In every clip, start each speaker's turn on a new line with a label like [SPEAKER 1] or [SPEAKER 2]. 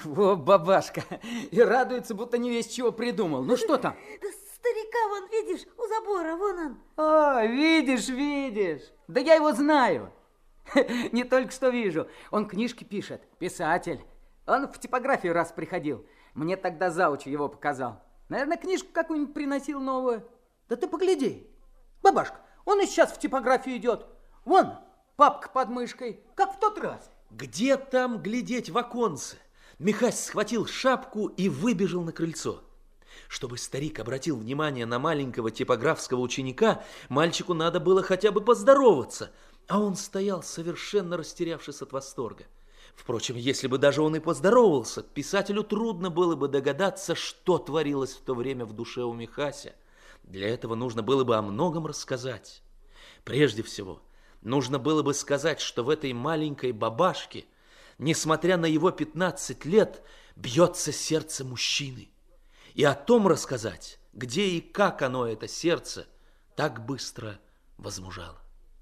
[SPEAKER 1] Во, бабашка, и радуется, будто не весь чего придумал. Ну что там?
[SPEAKER 2] Да старика вон, видишь, у забора, вон он.
[SPEAKER 1] О, видишь. Да я его знаю. Не только что вижу. Он книжки пишет, писатель. Он в типографию раз приходил. Мне тогда зауч его показал. Наверное, книжку какую-нибудь приносил новую. Да ты погляди. Бабашка, он и сейчас в типографию идет. Вон, папка под мышкой, как в тот раз.
[SPEAKER 3] Где там глядеть в оконце? Михась схватил шапку и выбежал на крыльцо. Чтобы старик обратил внимание на маленького типографского ученика, мальчику надо было хотя бы поздороваться, а он стоял, совершенно растерявшись от восторга. Впрочем, если бы даже он и поздоровался, писателю трудно было бы догадаться, что творилось в то время в душе у Михася. Для этого нужно было бы о многом рассказать. Прежде всего, нужно было бы сказать, что в этой маленькой бабашке, несмотря на его 15 лет, бьется сердце мужчины. И о том рассказать, где и как оно, это сердце, так быстро возмужало.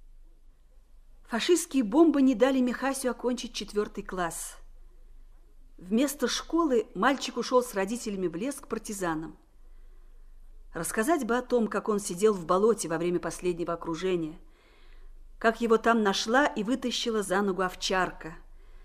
[SPEAKER 4] Фашистские бомбы не дали Михасю окончить 4 класс. Вместо школы мальчик ушел с родителями в лес к партизанам. Рассказать бы о том, как он сидел в болоте во время последнего окружения, как его там нашла и вытащила за ногу овчарка.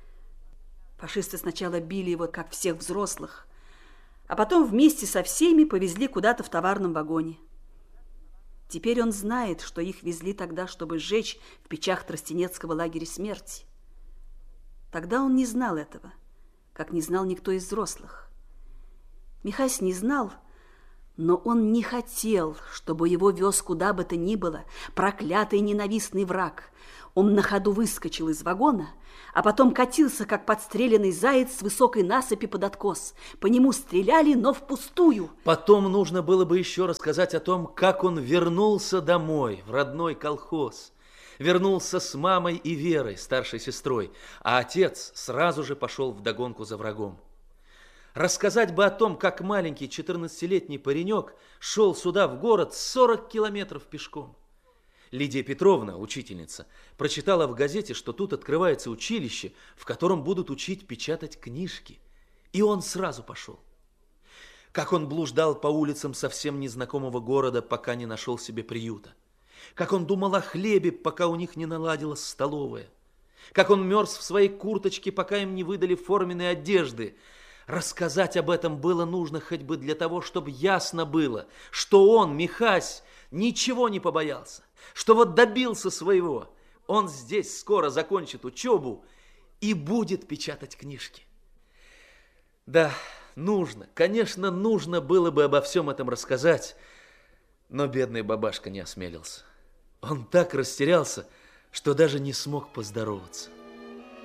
[SPEAKER 4] Фашисты сначала били его, как всех взрослых, а потом вместе со всеми повезли куда-то в товарном вагоне. Теперь он знает, что их везли тогда, чтобы сжечь в печах Тростенецкого лагеря смерти. Тогда он не знал этого, как не знал никто из взрослых. Михась не знал, но он не хотел, чтобы его вез куда бы то ни было проклятый ненавистный враг. Он на ходу выскочил из вагона, а потом катился, как подстреленный заяц с высокой насыпи под откос. По нему стреляли, но впустую.
[SPEAKER 3] Потом нужно было бы еще рассказать о том, как он вернулся домой, в родной колхоз. Вернулся с мамой и Верой, старшей сестрой, а отец сразу же пошел вдогонку за врагом. Рассказать бы о том, как маленький 14-летний паренек шел сюда, в город, 40 километров пешком. Лидия Петровна, учительница, прочитала в газете, что тут открывается училище, в котором будут учить печатать книжки. И он сразу пошел. Как он блуждал по улицам совсем незнакомого города, пока не нашел себе приюта. Как он думал о хлебе, пока у них не наладилась столовая. Как он мерз в своей курточке, пока им не выдали форменные одежды. Рассказать об этом было нужно хоть бы для того, чтобы ясно было, что он, Михась, ничего не побоялся, что вот добился своего. Он здесь скоро закончит учебу и будет печатать книжки. Да, нужно, конечно, нужно было бы обо всем этом рассказать, но бедный бабашка не осмелился. Он так растерялся, что даже не смог поздороваться.